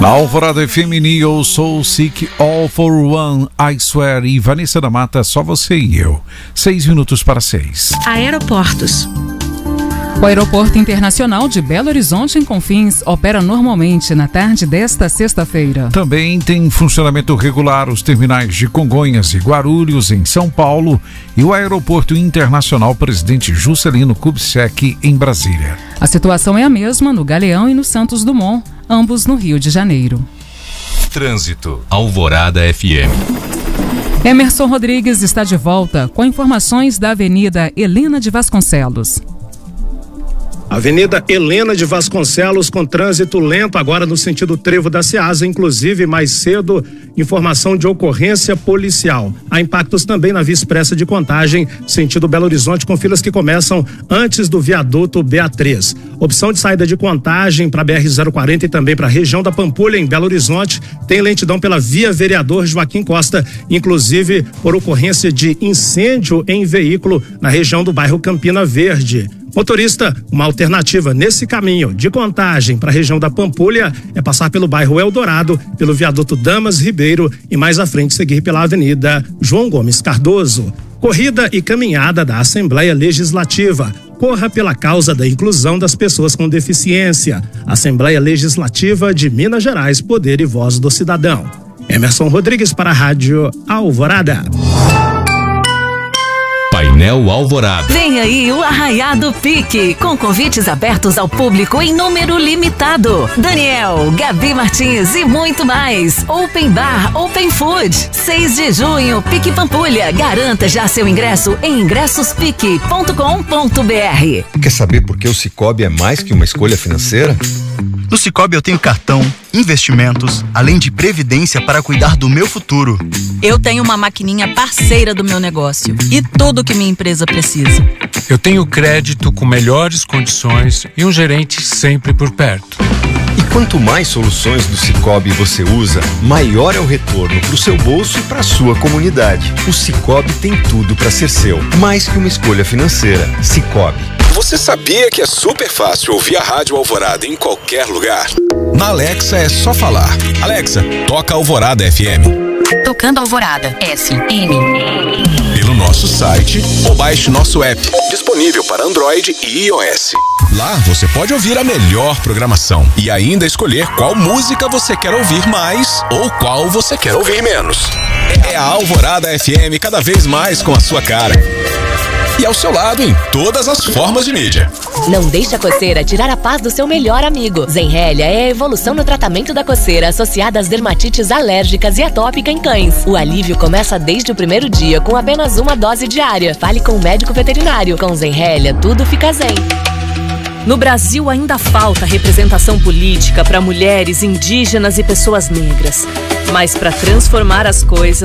Na Alvorada FM, Neo Soul Seek All for One, I Swear e Vanessa da Mata, só você e eu. 6 minutos para 6. Aeroportos. O Aeroporto Internacional de Belo Horizonte, em Confins, opera normalmente na tarde desta sexta-feira. Também tem funcionamento regular os terminais de Congonhas e Guarulhos, em São Paulo, e o Aeroporto Internacional Presidente Juscelino Kubitschek, em Brasília. A situação é a mesma no Galeão e no Santos Dumont, ambos no Rio de Janeiro. Trânsito. Alvorada FM. Emerson Rodrigues está de volta com informações da Avenida Helena de Vasconcelos. Avenida Helena de Vasconcelos com trânsito lento agora no sentido Trevo da Ceasa, inclusive mais cedo, informação de ocorrência policial. Há impactos também na Via Expressa de Contagem, sentido Belo Horizonte, com filas que começam antes do viaduto BA3. Opção de saída de Contagem para BR-040 e também para a região da Pampulha, em Belo Horizonte, tem lentidão pela Via Vereador Joaquim Costa, inclusive por ocorrência de incêndio em veículo na região do bairro Campina Verde. Motorista, uma alternativa nesse caminho de Contagem para a região da Pampulha é passar pelo bairro Eldorado, pelo viaduto Damas Ribeiro e mais à frente seguir pela Avenida João Gomes Cardoso. Corrida e caminhada da Assembleia Legislativa. Corra pela causa da inclusão das pessoas com deficiência. Assembleia Legislativa de Minas Gerais, Poder e Voz do Cidadão. Emerson Rodrigues para a Rádio Alvorada. Painel Alvorada. Vem aí o Arraiado Pique, com convites abertos ao público em número limitado. Daniel, Gabi Martins e muito mais. Open Bar, Open Food. 6 de junho, Pique Pampulha. Garanta já seu ingresso em ingressospique.com.br. Quer saber por que o Sicoob é mais que uma escolha financeira? No Sicoob eu tenho cartão, investimentos, além de previdência para cuidar do meu futuro. Eu tenho uma maquininha parceira do meu negócio e tudo que minha empresa precisa. Eu tenho crédito com melhores condições e um gerente sempre por perto. E quanto mais soluções do Sicoob você usa, maior é o retorno para o seu bolso e para a sua comunidade. O Sicoob tem tudo para ser seu, mais que uma escolha financeira. Sicoob. Você sabia que é super fácil ouvir a Rádio Alvorada em qualquer lugar? Na Alexa é só falar: Alexa, toca Alvorada FM. Tocando Alvorada FM. Pelo nosso site ou baixe nosso app, disponível para Android e iOS. Lá você pode ouvir a melhor programação e ainda escolher qual música você quer ouvir mais ou qual você quer ouvir menos. É a Alvorada FM cada vez mais com a sua cara. E ao seu lado em todas as formas de mídia. Não deixe a coceira tirar a paz do seu melhor amigo. Zenrelia é a evolução no tratamento da coceira associada às dermatites alérgicas e atópica em cães. O alívio começa desde o primeiro dia com apenas uma dose diária. Fale com o médico veterinário. Com Zenrelia, tudo fica zen. No Brasil ainda falta representação política para mulheres, indígenas e pessoas negras. Mas para transformar as coisas,